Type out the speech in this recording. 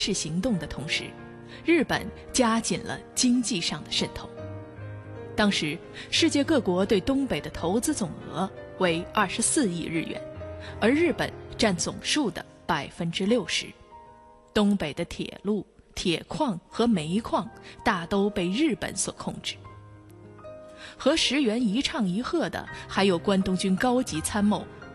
事行动的同时，日本加紧了经济上的渗透。当时，世界各国对东北的投资总额为24亿日元，而日本占总数的60%。东北的铁路、铁矿和煤矿大都被日本所控制。和石原一唱一和的，还有关东军高级参谋